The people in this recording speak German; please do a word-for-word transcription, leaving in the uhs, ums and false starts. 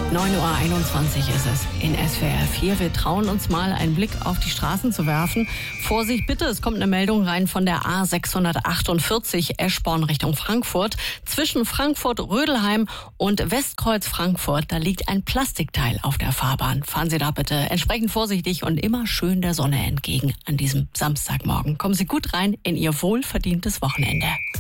neun Uhr einundzwanzig ist es in S W R vier. Wir trauen uns mal einen Blick auf die Straßen zu werfen. Vorsicht bitte, es kommt eine Meldung rein von der A sechshundertachtundvierzig Eschborn Richtung Frankfurt. Zwischen Frankfurt-Rödelheim und Westkreuz Frankfurt, da liegt ein Plastikteil auf der Fahrbahn. Fahren Sie da bitte entsprechend vorsichtig und immer schön der Sonne entgegen an diesem Samstagmorgen. Kommen Sie gut rein in Ihr wohlverdientes Wochenende.